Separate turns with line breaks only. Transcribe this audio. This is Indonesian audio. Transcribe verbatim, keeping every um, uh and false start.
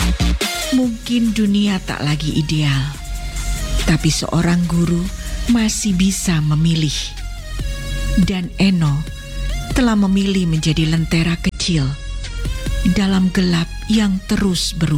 Mungkin dunia tak lagi ideal, tapi seorang guru masih bisa memilih. Dan Eno telah memilih menjadi lentera kecil dalam gelap yang terus berubah.